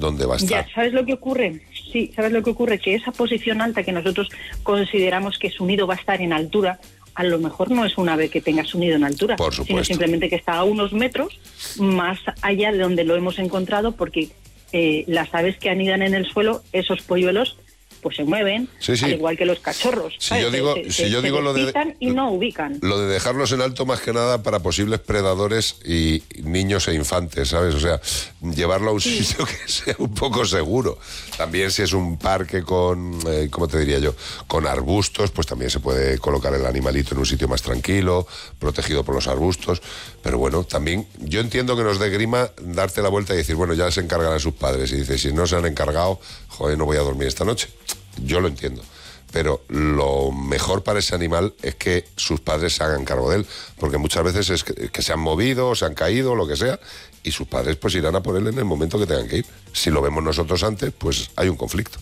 dónde va a estar. Ya, ¿sabes lo que ocurre? Sí, ¿sabes lo que ocurre? Que esa posición alta que nosotros consideramos que su nido va a estar en altura, a lo mejor no es un ave que tenga su nido en altura, Por supuesto. sino simplemente que está a unos metros más allá de donde lo hemos encontrado, porque las aves que anidan en el suelo, esos polluelos, pues se mueven, Sí, sí. al igual que los cachorros. Si ¿sabes? yo digo lo de despistan y no ubican. Lo de dejarlos en alto más que nada para posibles predadores y niños e infantes, ¿sabes? O sea, llevarlo a un sitio que sea un poco seguro. También si es un parque con, ¿cómo te diría yo? Con arbustos, pues también se puede colocar el animalito en un sitio más tranquilo, protegido por los arbustos. Pero bueno, también yo entiendo que nos dé grima darte la vuelta y decir, bueno, ya se encargarán sus padres. Y dices, si no se han encargado, joder, no voy a dormir esta noche. Yo lo entiendo, pero lo mejor para ese animal es que sus padres se hagan cargo de él, porque muchas veces es que se han movido, se han caído, lo que sea, y sus padres pues irán a por él en el momento que tengan que ir. Si lo vemos nosotros antes, pues hay un conflicto.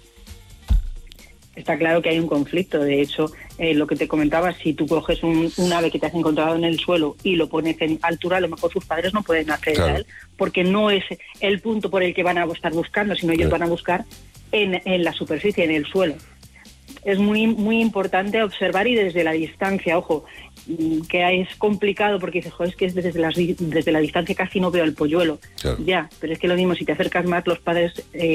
Está claro que hay un conflicto. De hecho, lo que te comentaba, si tú coges un ave que te has encontrado en el suelo y lo pones en altura, a lo mejor sus padres no pueden acceder a él, porque no es el punto por el que van a estar buscando, sino ellos van a buscar en la superficie, en el suelo. Es muy muy importante observar, y desde la distancia, ojo, que es complicado porque dices, joder, es que desde la distancia casi no veo el polluelo. Claro. Ya, pero es que lo mismo, si te acercas más, los padres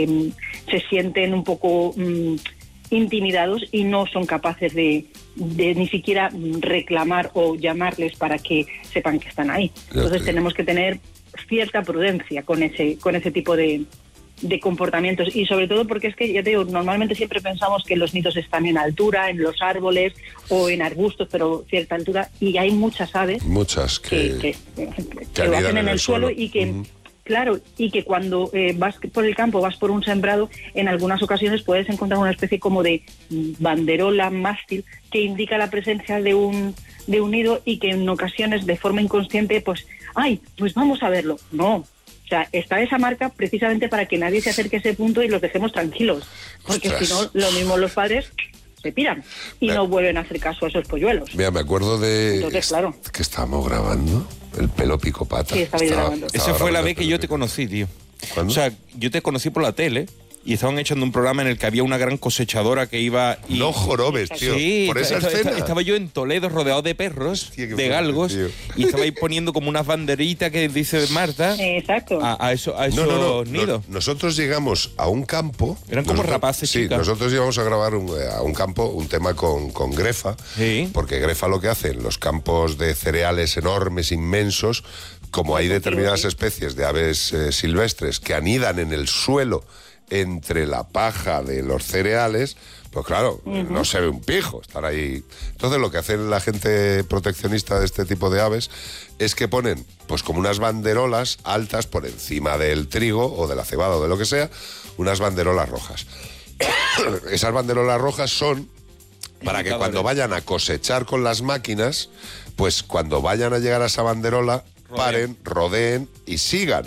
se sienten un poco intimidados y no son capaces de ni siquiera reclamar o llamarles para que sepan que están ahí. Entonces tenemos que tener cierta prudencia con ese tipo de comportamientos, y sobre todo porque es que, ya te digo, normalmente siempre pensamos que los nidos están en altura, en los árboles o en arbustos, pero cierta altura, y hay muchas aves que lo hacen en el suelo y que, claro, y que cuando vas por el campo, vas por un sembrado, en algunas ocasiones puedes encontrar una especie como de banderola, mástil, que indica la presencia de un nido, y que en ocasiones, de forma inconsciente, pues vamos a verlo. No. O sea, está esa marca precisamente para que nadie se acerque a ese punto y los dejemos tranquilos. Porque si no, lo mismo los padres se piran y no vuelven a hacer caso a esos polluelos. Mira, me acuerdo de... Entonces, claro, que estábamos grabando el pelo picopata. Sí, estabais grabando. Esa fue la vez que yo te conocí, tío. ¿Cuándo? O sea, yo te conocí por la tele y estaban echando un programa en el que había una gran cosechadora que iba... Y... No jorobes, tío. Sí, por esa escena. Estaba yo en Toledo rodeado de perros, Hostia, de galgos, tío. y estaba ahí poniendo como unas banderitas que dice Marta exacto, a esos No. nidos. Nosotros llegamos a un campo... Eran como rapaces, Sí, chicas. nosotros íbamos a grabar a un campo, un tema con Grefa, Sí. porque Grefa lo que hace en los campos de cereales enormes, inmensos, como hay determinadas especies de aves silvestres que anidan en el suelo entre la paja de los cereales, pues claro, no se ve un pijo estar ahí. Entonces lo que hace la gente proteccionista de este tipo de aves es que ponen pues como unas banderolas altas por encima del trigo o de la cebada o de lo que sea, unas banderolas rojas. Esas banderolas rojas son para que cuando vayan a cosechar con las máquinas, pues cuando vayan a llegar a esa banderola, paren, rodeen y sigan.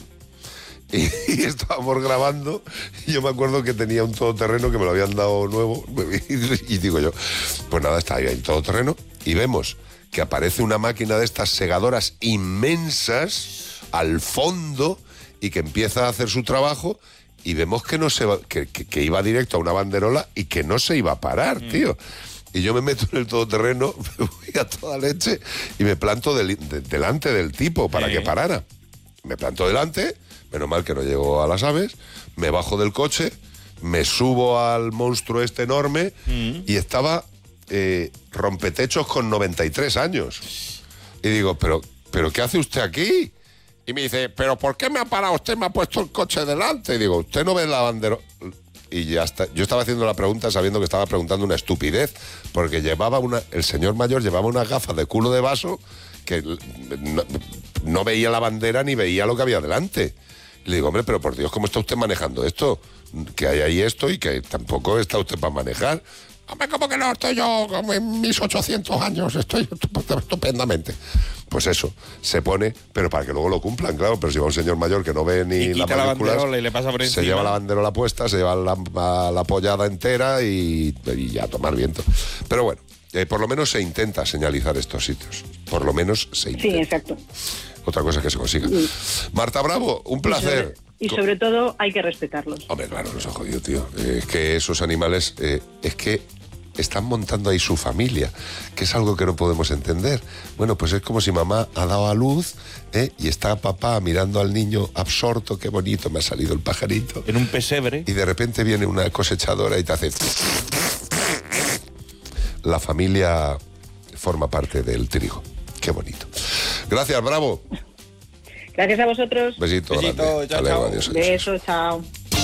Y estábamos grabando, y yo me acuerdo que tenía un todoterreno que me lo habían dado nuevo, y digo yo, pues nada, está ahí el todoterreno, y vemos que aparece una máquina de estas segadoras inmensas al fondo, y que empieza a hacer su trabajo, y vemos que no se va, que iba directo a una banderola y que no se iba a parar, tío. Y yo me meto en el todoterreno, me voy a toda leche y me planto delante del tipo para que parara. Me planto delante, menos mal que no llego a las aves, me bajo del coche, me subo al monstruo este enorme y estaba rompetechos con 93 años. Y digo, ¿pero qué hace usted aquí? Y me dice, ¿pero por qué me ha parado usted? Me ha puesto el coche delante. Y digo, ¿usted no ve la bandera? Y ya está. Yo estaba haciendo la pregunta sabiendo que estaba preguntando una estupidez, porque el señor mayor llevaba unas gafas de culo de vaso que no veía la bandera ni veía lo que había delante. Y le digo, hombre, pero por Dios, ¿cómo está usted manejando esto? Que hay ahí esto y que tampoco está usted para manejar. Hombre, ¿cómo que no? Estoy yo como en mis 800 años, estoy estupendamente. Pues eso, se pone, pero para que luego lo cumplan, claro. Pero si va un señor mayor que no ve ni las banderola y le pasa por encima, se lleva la banderola puesta, se lleva la pollada entera y ya a tomar viento. Pero bueno, por lo menos se intenta señalizar estos sitios. Por lo menos se intenta. Sí, exacto. Otra cosa que se consiga. Marta Bravo, un placer. y sobre todo hay que respetarlos. Hombre, claro, nos ha jodido, tío. Es que esos animales, es que están montando ahí su familia, que es algo que no podemos entender. Bueno, pues es como si mamá ha dado a luz, y está papá mirando al niño absorto, qué bonito, me ha salido el pajarito. En un pesebre. Y de repente viene una cosechadora y te hace... La familia forma parte del trigo. Qué bonito. Gracias, Bravo. Gracias a vosotros. Besito, Besito, grande. chao, Hasta luego, chao. adiós, adiós. Besos, chao.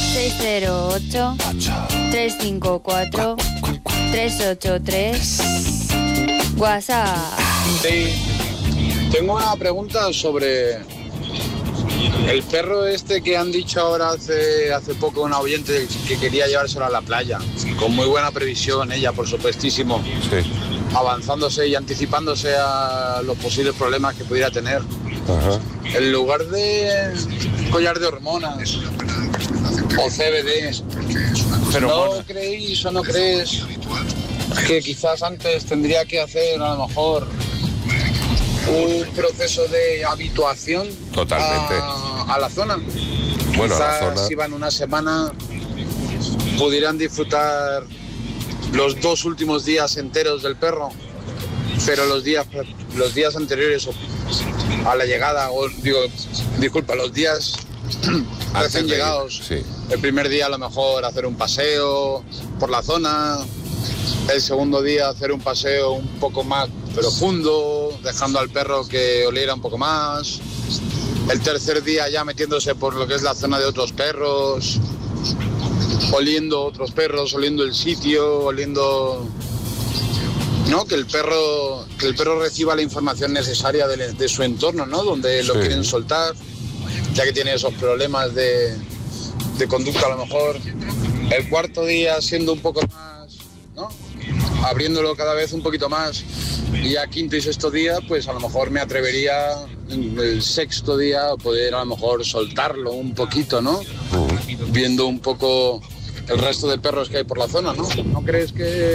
608-354-383. WhatsApp. Sí, tengo una pregunta sobre el perro este que han dicho ahora hace poco una oyente que quería llevárselo a la playa, con muy buena previsión ella, por supuestísimo, Sí. avanzándose y anticipándose a los posibles problemas que pudiera tener. Ajá. En lugar de collar de hormonas o CBD, ¿no creéis o no crees que quizás antes tendría que hacer a lo mejor un proceso de habituación Totalmente. a la zona? Bueno, a la Quizás zona. si van una semana pudieran disfrutar los 2 últimos días enteros del perro, pero los días anteriores a la llegada, los días recién de ir, llegados, sí. el primer día a lo mejor hacer un paseo por la zona, el segundo día hacer un paseo un poco más profundo, dejando al perro que oliera un poco más, el tercer día ya metiéndose por lo que es la zona de otros perros, oliendo otros perros, oliendo el sitio, oliendo... ¿no? Que el perro reciba la información necesaria de su entorno, ¿no? Donde lo Sí. quieren soltar, ya que tiene esos problemas de conducta a lo mejor. El cuarto día siendo un poco más, ¿no? Abriéndolo cada vez un poquito más. Y ya quinto y sexto día, pues a lo mejor me atrevería en el sexto día a poder a lo mejor soltarlo un poquito, ¿no? Viendo un poco el resto de perros que hay por la zona, ¿no? ¿No creéis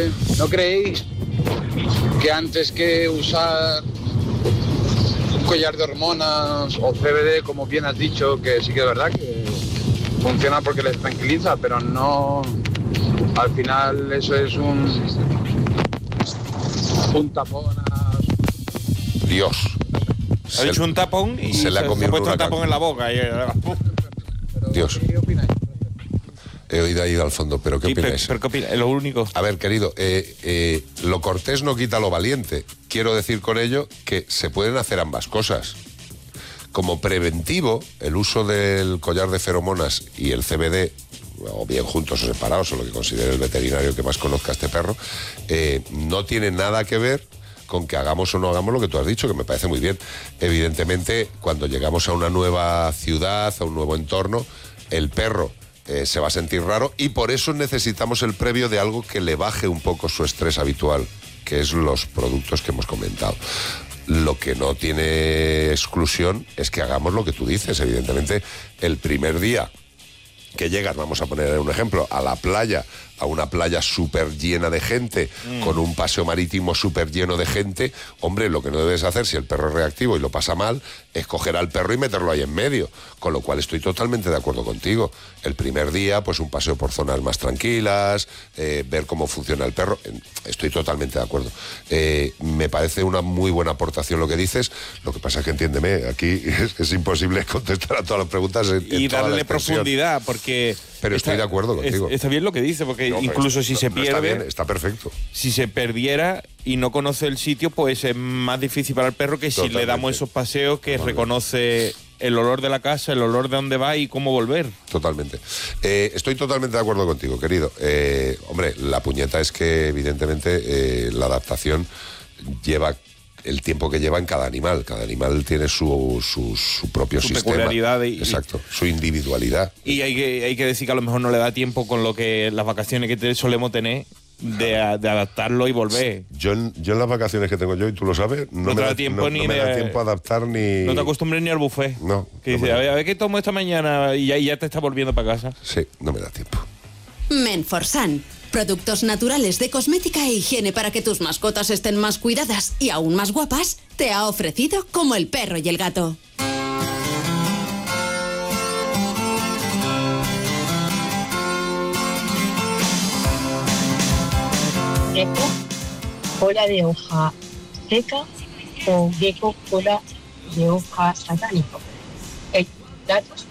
que antes que usar un collar de hormonas o CBD, como bien has dicho, que sí que es verdad que funciona porque les tranquiliza, pero no, al final eso es un tapón Dios. Ha dicho un tapón y se le ha comido ha puesto un un tapón en la boca. Dios. ¿Qué opináis? He oído ahí al fondo, pero ¿qué Sí, opináis? pero ¿qué opinas? Es lo único. A ver, querido, lo cortés no quita lo valiente. Quiero decir con ello que se pueden hacer ambas cosas. Como preventivo, el uso del collar de feromonas y el CBD, o bien juntos o separados, o lo que considere el veterinario que más conozca a este perro, no tiene nada que ver con que hagamos o no hagamos lo que tú has dicho, que me parece muy bien. Evidentemente, cuando llegamos a una nueva ciudad, a un nuevo entorno, el perro se va a sentir raro y por eso necesitamos el previo de algo que le baje un poco su estrés habitual, que es los productos que hemos comentado. Lo que no tiene exclusión es que hagamos lo que tú dices. Evidentemente, el primer día que llegas, vamos a poner un ejemplo, a la playa, a una playa súper llena de gente, con un paseo marítimo súper lleno de gente, hombre, lo que no debes hacer si el perro es reactivo y lo pasa mal, es coger al perro y meterlo ahí en medio, con lo cual estoy totalmente de acuerdo contigo. El primer día, pues un paseo por zonas más tranquilas, ver cómo funciona el perro, estoy totalmente de acuerdo. Me parece una muy buena aportación lo que dices, lo que pasa es que entiéndeme, aquí es imposible contestar a todas las preguntas y toda la darle extensión. profundidad, porque... Pero estoy de acuerdo contigo. Está bien lo que dice, porque No, pero incluso si se no pierde... Está bien, está perfecto. Si se perdiera y no conoce el sitio, pues es más difícil para el perro que si Totalmente. le damos esos paseos que reconoce el olor de la casa, el olor de dónde va y cómo volver. Totalmente. Estoy totalmente de acuerdo contigo, querido. Hombre, la puñeta es que evidentemente la adaptación lleva el tiempo que lleva en cada animal. Cada animal tiene su propio Su sistema. peculiaridad Exacto, su individualidad. Y hay que decir que a lo mejor no le da tiempo con lo que las vacaciones que solemos tener de adaptarlo y volver. Yo en las vacaciones que tengo yo, y tú lo sabes, no te me da da tiempo no ni me da de- tiempo a adaptar ni... No te acostumbres ni al buffet. No, Que no dice, me da. a ver qué tomo esta mañana y ya te está volviendo para casa. Sí, no me da tiempo. Menforsan. Productos naturales de cosmética e higiene para que tus mascotas estén más cuidadas y aún más guapas, te ha ofrecido Como el perro y el gato. gecko, cola de hoja seca o gecko, cola de hoja satánico. Datos